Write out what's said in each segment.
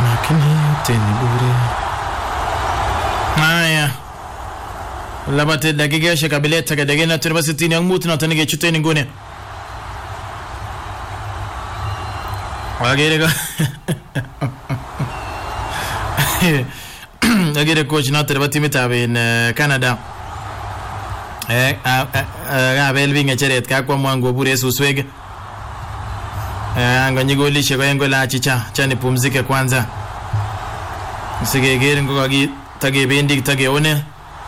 Lakini teni bure. Haya. Labate dakika shakabileta kadagena tunabasitini ang mutu na tanige chuteni ngune. Agere ka. Agere coach na tunabati mitabe in Canada. Abel vinga cheret ka kwa mwangu bure suswege. Anganyigolishe kwa yengo la chicha chani pumzike kwanza. Sigegere ngo kagi tage bendi tage one.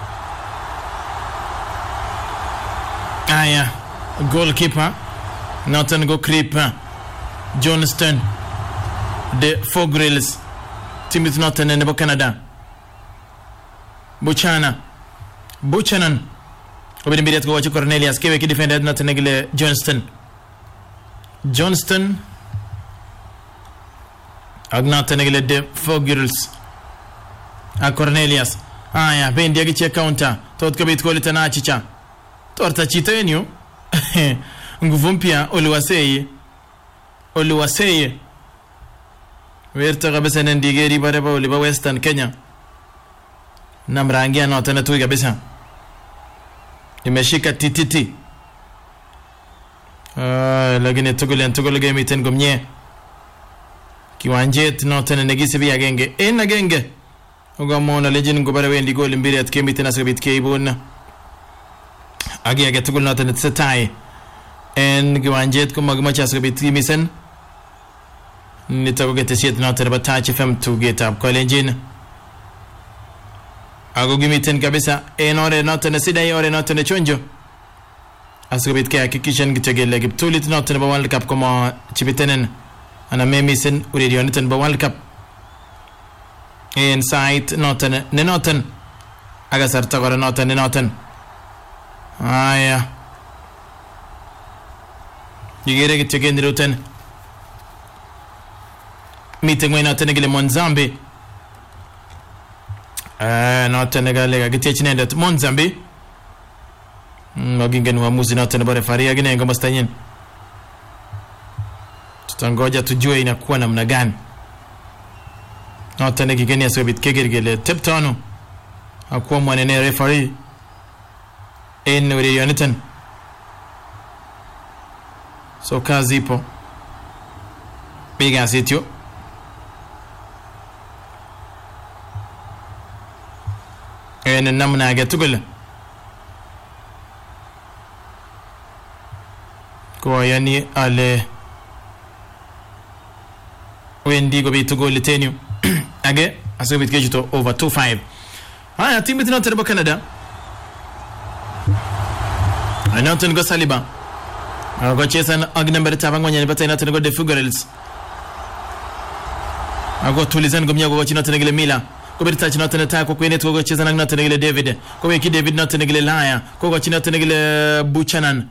Aya goalkeeper Norton go creeper Johnston the Four Grills Timothy Norton in Canada Buchanan obedi mbiret go wachi Cornelius kewe ki defender Norton negile Johnston Agnata negile the Four Grills a Cornelius aya bendi agi che counter tot kabit ko litana chicha torta chito yenyu nguvu mpya Oluwaseye werta kabisa ndigeri baraba Oliver Western Kenya namrangia na tena tu kabisa imeshika tititi lakini tugule game iten gomnye kiwanjet no tena negisi bi agenge ugamona legend ngobara wendi gol mbiri at kemi tena sabit keibona age tugul na tena tsetai en kiwanjet ko magmacha sabit kimisen nitago gete siet na tena batach FM to get up college ago gimiten kabisa ore na tena sidai ore na tena chonjo asabit ke hakikishan gitegele giptulit na tena World Cup kama chibitenen ana memisen uridion tena World Cup inside noten aga sarta gore noten aya yigere gitegende roten meeting wena tenegele Monzambi noten gale gitechinende Monzambi magingen waamuzi noten bore faria gine ngoma stanyen tutangoja tujue inakuwa namna gani noten gigeni asabit kegergele teptano akuwa mwanene referee en Uridionitan so kazi ipo piga sitio en namna agatugul kwa yani ale wendi go bitugol tenyu age asabit kejito over 2-5 haya timu tinotereba Canada Anton go Saliba go chesan agnember tabangwanya batena tene go de Fugurels ago tulizan go mnyago go china tene gele Mila ko berta china tene ta ko kwene to go chesan na tene gele David ko weki David na tene gele Laya ko go china tene gele Buchanan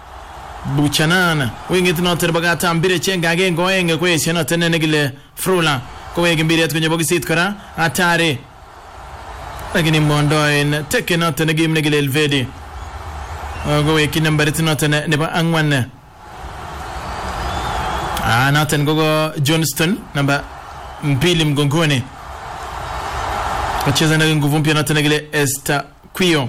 wingi tino tere bagata ambire chenga agengo enge ko yesena tene gele Frula ko weki mbire to nyobo gisit kora atare lakini mondo en tekena tene gimne gele Elvedi go weki number tino tene ne ba angwan Nathan gogo Johnston namba mbili mgongoni wacheza na nguvu mpya Nathan gele Esther Quio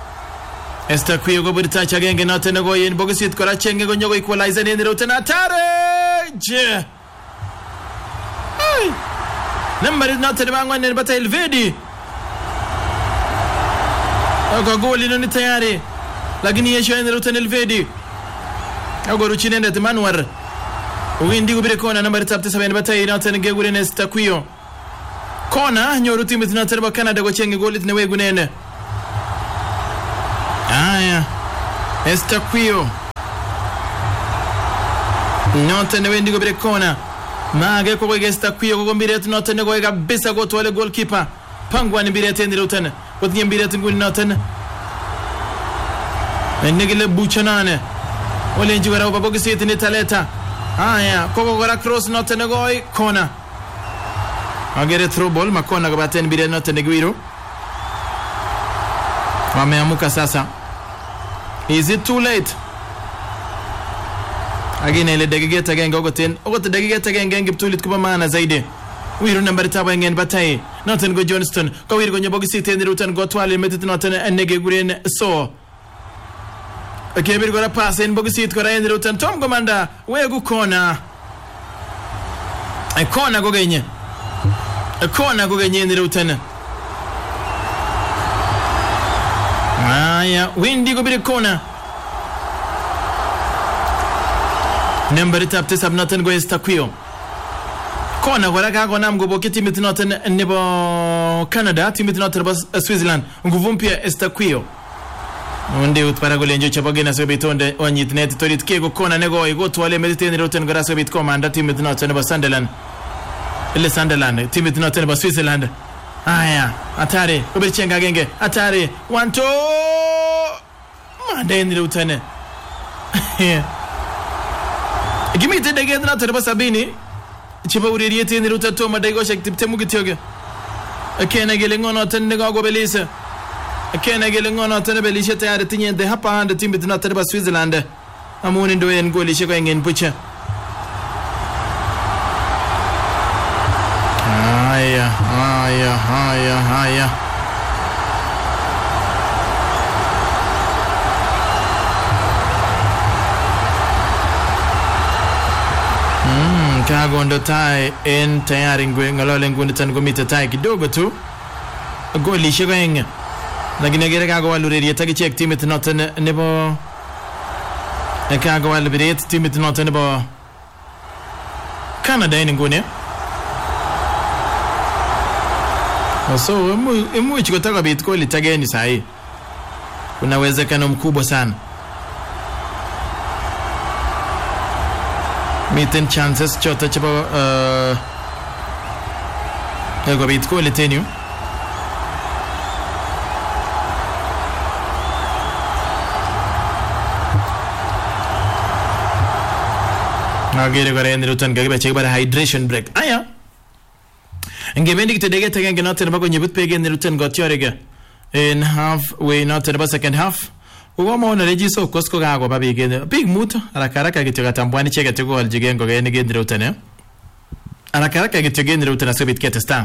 go burita chagenge Nathan go yen bogisit kora chenge go nyogo equalizer ne roten atare je number Nathan bangwan ne bata Elvedi go goli no ni tayari lakini yesho ne roten Elvedi go ruchinende Manuar Windi gubire kona number 37 batay Nathan gegure Esther Quio kona nyoru timu tinaterba Canada go chenge golit ne wegunene aya Esther Quio Nathan wendi gubire kona mage ko Esther Quio go mbire Nathan go kabisa go tole goalkeeper pangwa ni mbire tendire utana ko mbire ngul Nathan enegele Buchanan ole njigara obago gisiti ni taleta aya koko gora cross Nathan go kona agere throw ball makona gabaten mbire Nathan Guiro wameamuka sasa. Is it too late? Again ile dakika tagenge ogote dakika tagenge ngiptulit kuba maana zaidi wiru number taba ngen batay noten go Johnston ko wiru go nyobogi siten rutan go twale metit noten nege guren so kebir go pass en bogi sit ko ra en rutan tom gomanda wegu kona e kona go genye en rutan aya windi go bir kona number tapte sabnaten go Estaquio kona wala ka gona mgobo timit noten nebo Canada timit noten bas Switzerland nguvumpia Estaquio onde utpara golenjo chabagena so bitonde onyitnet torit kego kona nego igo twale mediten roten gara so bit commander timit noten bas Sunderland ile Sunderland timit noten bas Switzerland aya atare ubirchenga genge atare wanto manden roten gimi te dege noten bas abini chiba uririete ni ruta to madai go shek tipte mugityoge akena gelengo no tan nego go belisa akena gelengo no tan belisa tayar tinye de hapa hande timbit no tan ba Switzerland amuni ndo en goli sheko ngen pucha aya kago ndo tai en tayari ngolole ngundi tan gomita tai kidogo tu goli shegeng lakini gere kago walureri tagi check timit noten nebo kago walureri timit noten nebo Canada en ngone so emu chikotaka bit goli tageni sahi kuna uwezekano mkubwa sana miten chances chota chapa ego bit ko le tenio nagere gore en rutan gage bache bara hydration break aya ngebendi kitedege tagenge noten bago nyebut pege en rutan gotyorege in halfway noten ba second half uwa maona rejiso kosko gago babigene big muto arakaraka gityoga tambwani chega tego aljigengo gene gendire utane arakaraka gityoga gendire utana sobit ketesta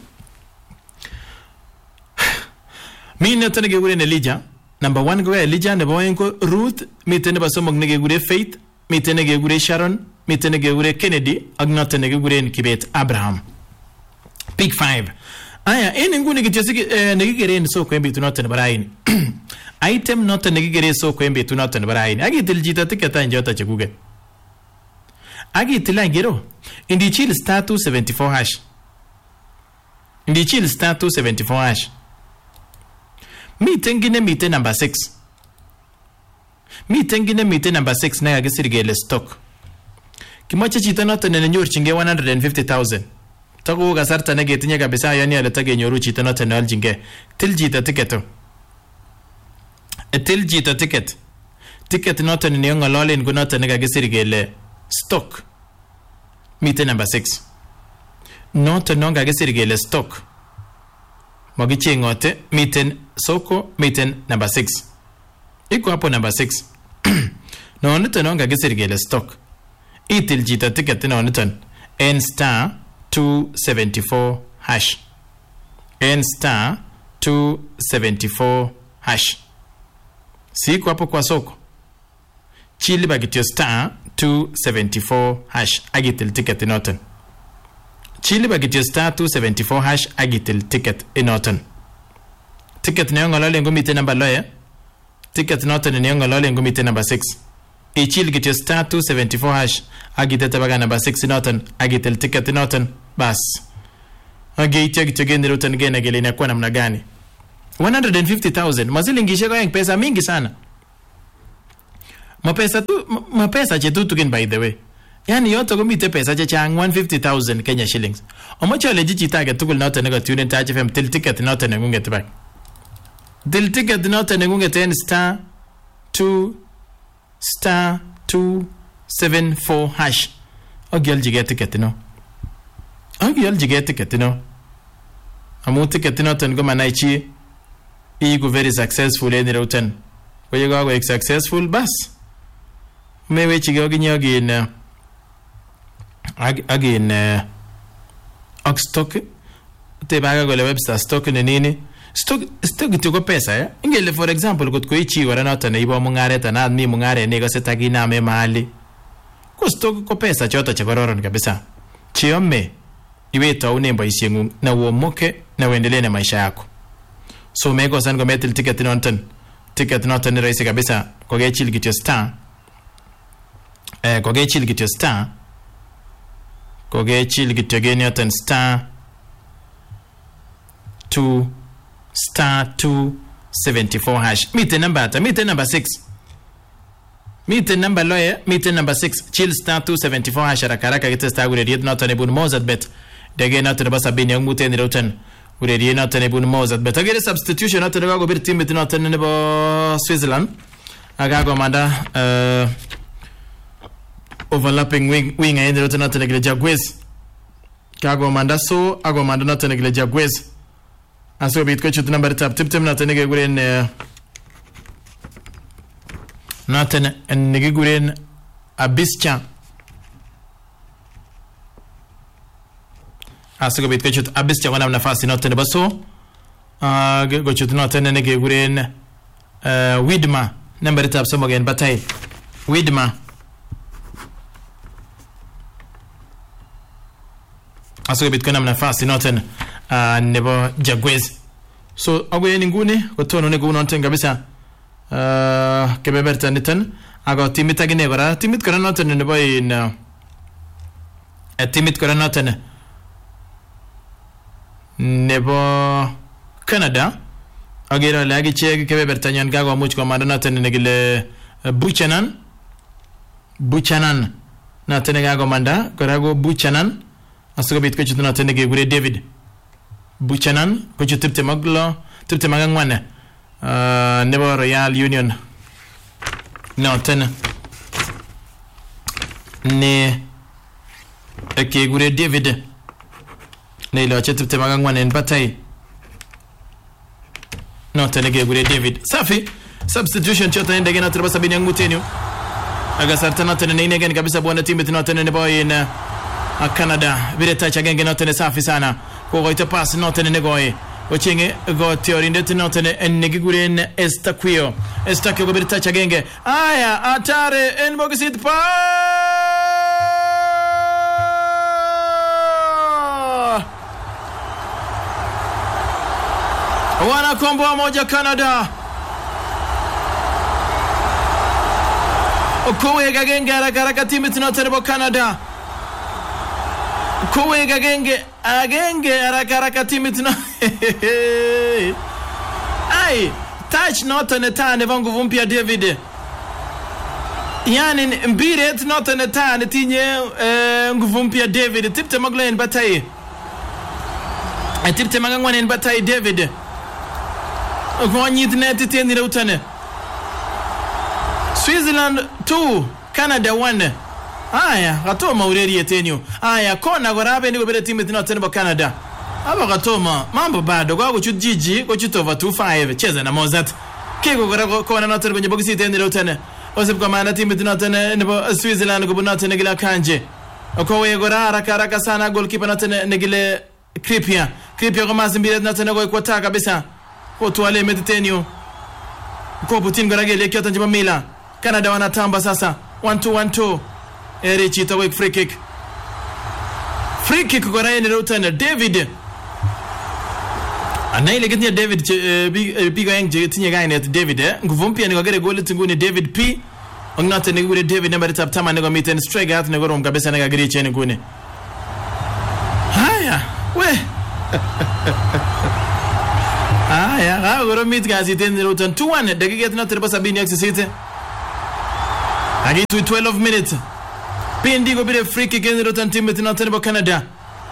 minne tanege gure ne Elijah number 1 go Elijah ne boyenko Ruth mitene basomog nege gure Faith mitene ge gure Sharon mitene ge gure Kennedy agnote nege gure Kibet Abraham big 5 aya ene ngune gityosi nege gere en so ko embi tunote baraini item not negigere so ko embe tunoten baraini agitil jita tiketa njota chekuge agitil ngero indi chill star 274 hash indi chill star 274 hash mitengine mite number 6 mitengine mite number 6 na agisirgele stock kimoche chita noten ne nyorchinge 150,000 tago gasarta nege tinye kabisa yani ala tage nyoru chita noten aljinge til jita tiketo etil jita ticket noten ni ngolole ngo noten ga gesirgele stock mite number 6 noten no ga gesirgele stock mogi chengote miten soko miten number 6 iko hapo number 6 no noten no ga gesirgele stock itil jita ticket no noten n star 274 hash n star 274 hash siku hapo kwa soko chili bagitio star 274 hash agitil ticket inoten chili bagitio star 274 hash agitil ticket inoten ticket ne ngolole ngomite number loya ticket noten ne ngolole ngomite number 6 e chili gitio star 274 hash agitete baga number 6 inoten agitil ticket inoten bas agitio gitogende roten gene gele inakuwa namna gani 150,000 mazilingishe kwa pesa mingi sana mapesa chetu tukin by the way yani yoto komite pesa chechang 150,000 Kenya shillings omocho leji chitage tukul note nego tune Touch FM til ticket note nengunget back til ticket note nengunget en star 274 hash ogyal jige ticket no amu ticket note ngo manaichi igu very successful in routen we go successful bas mewe chigo ginyo gin again ak stock tebaga gole Webster stock ni nini stock kityo ko pesa ingele for example kot ko ichi wala noton ibo mungaret ana mi mungare ne kose takiname mahali ko stock ko pesa choto che kororon kabisa chiome iwe taune boisiengung na uomoke na uendelee na maisha yako. So meko san ko metil ticket noton ni rahisi kabisa ko gechil kityo star ko gechil kityo geni noton star 274 hash. Mite number 6. Mite number lawyer, mite number 6. Chill star 274 hash rakaraka kitesta urediet noton ebun Mozart bet. Dege noton basa bini yung mute ni roten. Urediet noton ebun Mozart bet. Agere substitution noton gago bir team bit noton nebo Switzerland. Agago manda overlapping wing ay roten noton egile Jaguars. Gago manda so ago manda noton egile Jaguars. Aso bit ko chut number tap tip noton ege guren noton ege guren Abischa. Aso bit ko chut Abischa wana nafasi noton baso go chut noton ege guren Widma number tap somo gen batay Widma. Aso bit ko nafasi noton nebo Jaguars. So ago yeni nguni ko tono ne gunon ten kabisa kebeberta nitan ago timit agine gora timit kora noten nebo in timit kora noten nebo Canada agera lagi che kebeberta nyan gago much ko manda noten ne gile Buchanan noten gago manda kora go Buchanan asugo bit ko chutuna noten ge gure David Buchanan ko chutipte magangwane nebo Royal Union noten ne ke gure David ne lo chutipte magangwane en batay noten ge gure David safi substitution chota ndege na turba sabini yangu tenyo aga sarta noten ne negen kabisa bwana timu noten ne boy in Canada vile tacha genge noten safi sana ko goito pass noten ne goy ochenge go theory ndete noten en giguren Estaquio go vile tacha genge aya atare en bogisit pa wana kombo moja Canada okowe gagenge haraka timu noten bo Canada kowe gagenge haraka timu tuna ai touch noton tane vangu vumpia David yani mbire noton tane tinye nguvumpia David tipte maglen batay tipte magangwanen batay David ogonyit net teni rutane Switzerland 2 Canada 1 aya gatoma ureri etenyo aya kona gorabe ndiko bere timu tinoten bo Canada aba gatoma mambo bado kwa kuchujiji kuchitova 25 cheza na Mozart kego gorako kona noten kwenye boxi tendero tene osep kwa maana timu tinoten nebo Switzerland ko bonoten gila kanje okowe gorara karaka sana goalkeeper noten negile Kripia ko mazimbire noten go kwata kabisa ko tuale meditenyo ko Putin goragele kyoto njima Mila Canada wanatamba sasa 1-2 Erichi to free kick kwa Ryan Roten David anaile getnya David biga yang tinye gaine David nguvumpia ni gagere goal tinguni David P ongnate ni gure David number tap tama nego miten strike out nego rom kabisa nego giri cheni ngune haya we haya gagoro mit gazi ten Roten 2-1 dakika 37 exercise agi 12 minutes Pindi go bire free kick in Roten team noten bo Canada.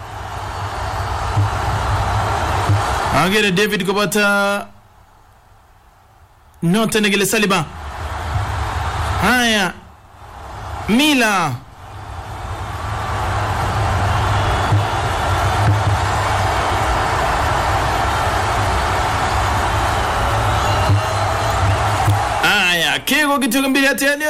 Agere David go bata noten gele Saliba. Haya Mila aya kego kitukumbira tena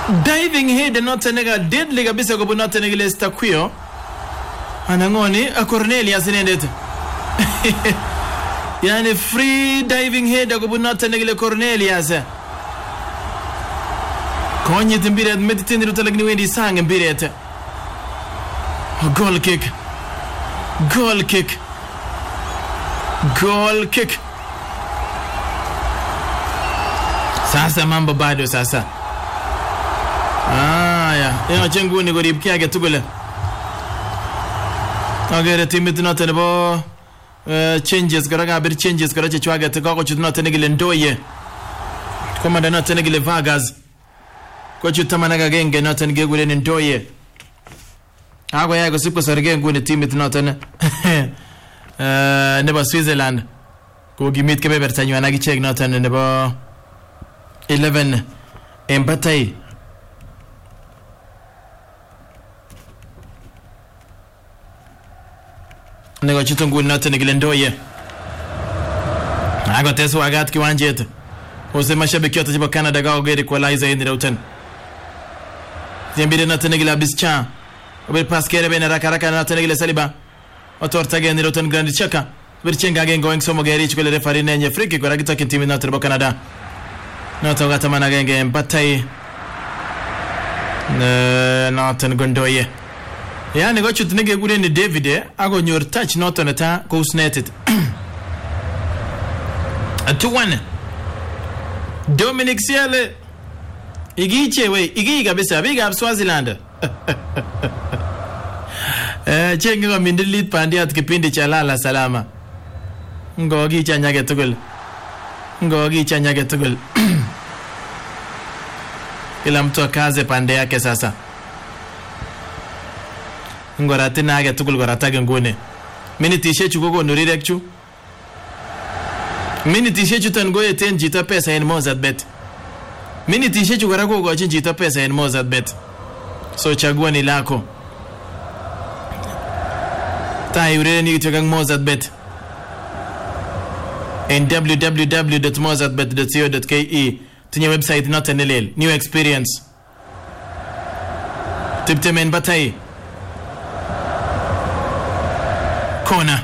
diving head note nega deadly kabisa kwa note nega Estaquio anangoni Cornelius nendet yani free diving head kwa note nega Cornelius konye timbire meditini rutalagni wendi sang mbirete goal kick sasa mambo bado sasa ya chenguni gorib kiage tugule agere timit note nebo changes garaga bir changes garache chwaga te ko chut note negile ndoye komanda note negile Vargas ko chutamanaga genge note negule ndoye ago ya go sipko sarge ngune timit note ne nebo Switzerland ko gimit ke beber tanyu anagi check note ne nebo 11 Mbatai nego chitungu note negile ndoye ago teso agat kiwanjet ose mashabiki yote jiba Canada ga ogere kwa laiza indi rautan timbire note negile Abischa obe paskere bena raka note negile Saliba otorta ge indi rautan Grand Chaka birchenga ge going somo geri chikole refari nenye friki kwa ragita kintimi note nebo Canada note gata mana genge Mbatai note ngondoye yani go chut nege gure ni David ago nyor touch not on ta ko sneted 2-1 Dominic Siele igiche we igiga besa biga Swaziland chenge go mindilit pandi at kipindi cha lala salama ngogi chanyage tugul kila mtu akaze pande yake sasa ngorate nage tugul goratage ngone minute ishechu gogo nurirekchu minute ishechu tangoye ten jita pesa en Mozart bet minute ishechu gorago go jita pesa en Mozart bet so chagua ni lako tayure ni kutoka Mozart bet en www.mozartbet.co.ke tinye website not NLL new experience tiptemen Batai Kona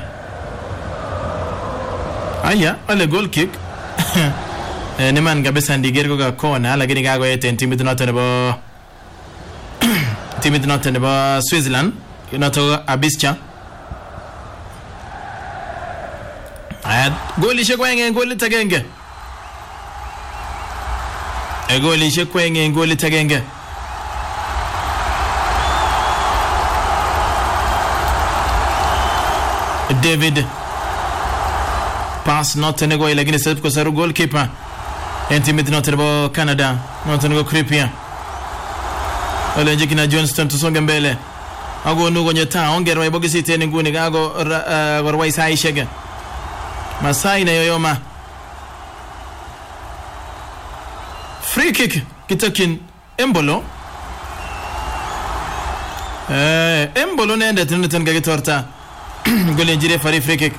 aya ale goal kick neman kabisa ndigergo ga kona lakini gago yete timit not nebo Switzerland kinato Abischa aya goli shekwenge goli tagenge goli shekwenge goli tagenge David pass not nego ilagini self ko saru goalkeeper intimate not nebo Canada not nego Kripia ole jikina Johnston tusonge mbele ago nugo nyeta ongera waibogi teni nguni gago warwai sai shege Masai na yoyoma free kick kitokin Embolo Embolo nende tuneten gagitorta gol injire fari free kick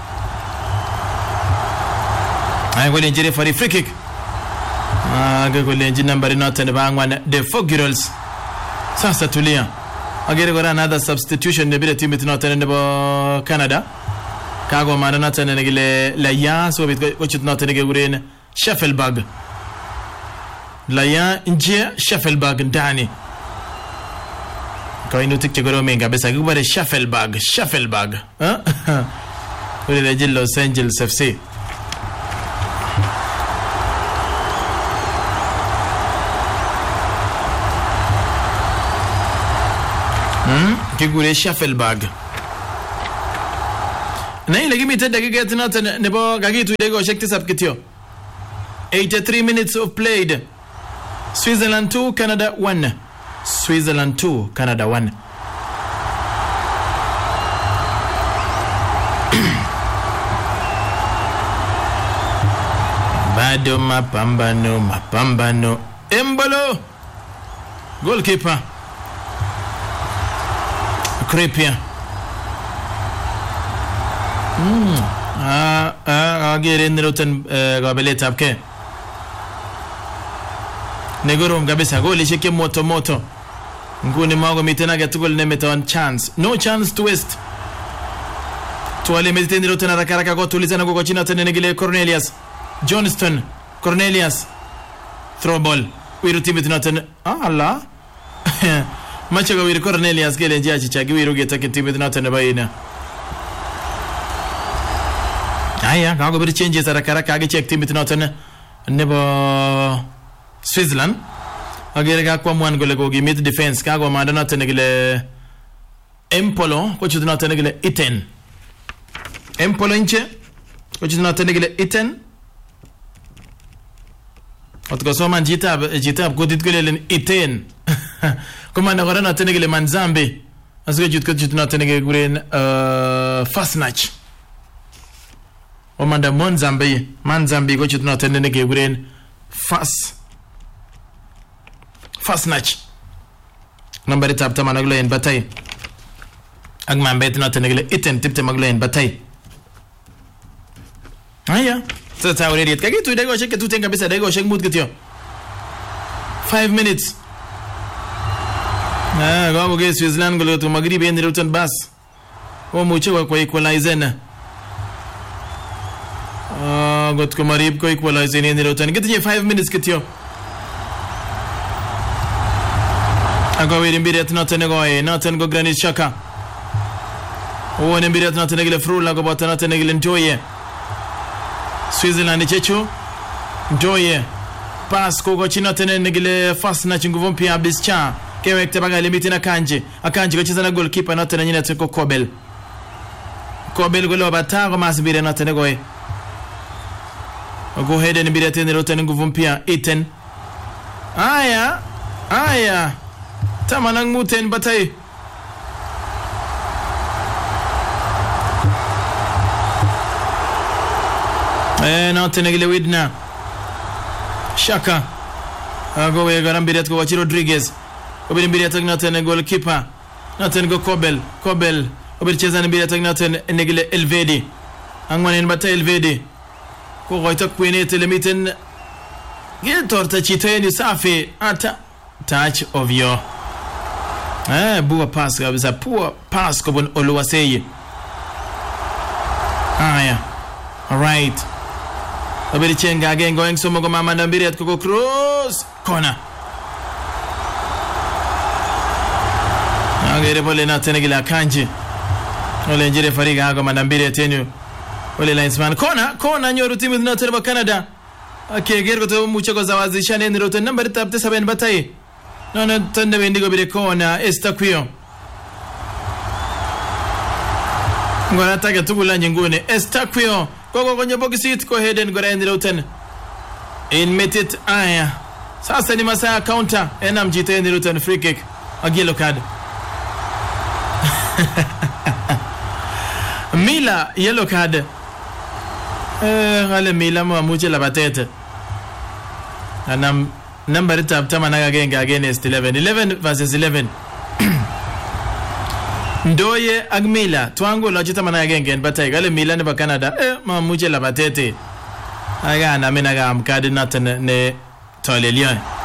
gol injire fari free kick gol injire number not ne bangwana the four girls sasa tulia agere gora another substitution ne bile team not ne bo Canada kago mana not ne gile la ya so bit ko chit not ne gure Sheffield la ya inje Sheffield ndani kwa inu tikche goro menga besa gubare Sheffield ule leje Los Angeles FC kigure Sheffield na ile gimi tada gigeti nata nebo gagitu idego shekti sapkitio 83 minutes of played Switzerland 2 Canada 1 Switzerland 2 Canada 1 bado mapambano Embolo goalkeeper Kripia agere niroten gabele tapke Negorom kabisa golishek moto moto. Nguni mago mitena gatugol nemeton chance. No chance to waste. Tuwale mediteni rote na rakaraka kwa tulizana kwa china tene negile Cornelius. Johnston. Cornelius. Throw ball. Wiru timit noten. Allah. Macha ga wiru Cornelius gele njachi chagi wiru geta timit noten bayina. Aya, kago bir changes rakaraka ga check timit noten nebo Switzerland. Agere ga kwa mwan gole gogi mid defense kago manda noten negile Empolo ko chudu noten negile Iten. Empolo inche ko chudu noten negile Iten. Otkosoma jitab kodit gole Iten. Kuma na gorana noten negile Manzambe. Asgo chudu noten negile guren Fasnach. Omanda Manzambe ko chudu noten negile guren Fasnach. Number tap tamanagulo en batay. Agman bet noten negile Iten tipte maglo en batay. Aya. Sasa already kage tu dego shek tu tenga bisa dego shek mut gityo. 5 minutes. Go ge Switzerland golo to Maghrib en rutan bas. O mucho kwa equalizer na. Got ko Marib ko equalizer en rutan gitye 5 minutes gityo. Ago wirin biret noten go Granit Xhaka. O ne biret noten gele Frula go botana noten gele Ndoye. Switzerland chechu Ndoye pass ko china tenen negile Fasnach nguvu mpya Bischa kewekte baga limiti na Akanji ko cheza na goalkeeper noten nyina teko Kobel golo batago masbire noten goe go heden bire tenen roten nguvu mpya Iten. Aya tamanang muten batay. Noten negile Widna Xhaka go we garam biret go wachi Rodriguez obir biret noten goalkeeper noten go Kobel obir cheza biret noten negile Elvedi angwanen bata Elvedi ko goita kwene telemiten getorta chiteni safi ata touch of your poor pass kabisa poor pass ko bon Oluwaseyi. All right. Obiri chenga again going somo go mama ndambiri at go cross corner. Agere bole na tenegila Akanji. Ole njire fariga hago mandambiri atenu. Ole linesman corner nyoru timu na terba Canada. Akegere go to mucho go zawazisha ne rote number tapte 7 batai. No tande bendigo bire corner Estaquio. Ngora taka tugula nyingune Estaquio. Gogo kwenye box it ko heden go rendi roten. In metit aya. Sasa ni masaa counter NMGT ni roten free kick. A yellow card. Mila yellow card. Gale Mila mo muche la batete. Anam number tap tamana against 11 versus 11. Ndoye agmila twangu lojita mana again batay gale Mila ne ba Canada ma muje la batete aga na mina ga amkadi natene ne tolelian